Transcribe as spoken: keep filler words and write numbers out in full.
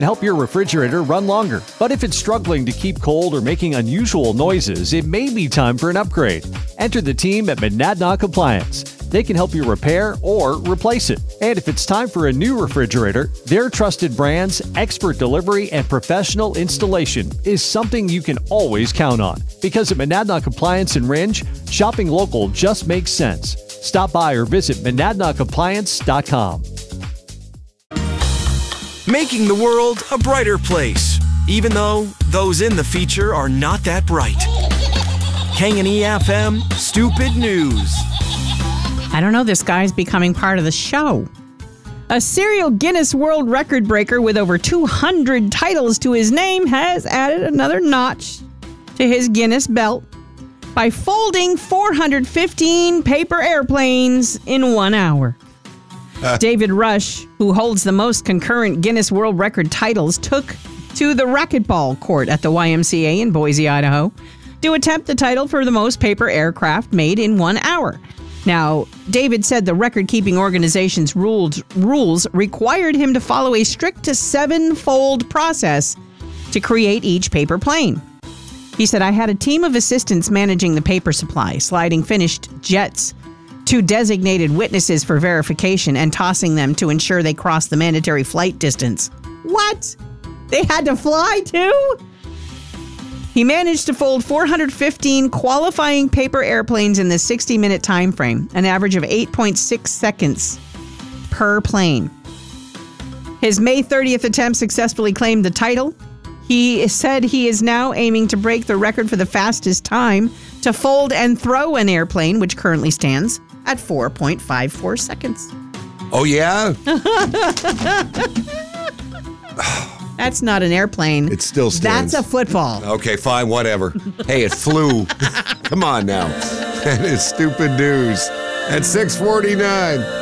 and help your refrigerator run longer. But if it's struggling to keep cold or making unusual noises, it may be time for an upgrade. Enter the team at Monadnock Appliance. They can help you repair or replace it. And if it's time for a new refrigerator, their trusted brands, expert delivery, and professional installation is something you can always count on. Because at Monadnock Appliance in Ringe, shopping local just makes sense. Stop by or visit monadnock appliance dot com. Making the world a brighter place, even though those in the feature are not that bright. K and E F M Stupid News. I don't know, this guy's becoming part of the show. A serial Guinness World Record breaker with over two hundred titles to his name has added another notch to his Guinness belt by folding four hundred fifteen paper airplanes in one hour. Uh. David Rush, who holds the most concurrent Guinness World Record titles, took to the racquetball court at the Y M C A in Boise, Idaho, to attempt the title for the most paper aircraft made in one hour. Now, David said the record-keeping organization's ruled, rules required him to follow a strict seven-fold process to create each paper plane. He said, I had a team of assistants managing the paper supply, sliding finished jets to designated witnesses for verification and tossing them to ensure they crossed the mandatory flight distance. What? They had to fly too? He managed to fold four hundred fifteen qualifying paper airplanes in the sixty-minute time frame, an average of eight point six seconds per plane. His May thirtieth attempt successfully claimed the title. He said he is now aiming to break the record for the fastest time to fold and throw an airplane, which currently stands at four point five four seconds. Oh, yeah? That's not an airplane. It still stands. That's a football. Okay, fine, whatever. Hey, it flew. Come on now. That is stupid news. At six forty-nine.